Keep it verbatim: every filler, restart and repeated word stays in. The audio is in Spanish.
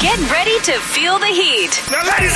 Get ready to feel the heat. Now, ladies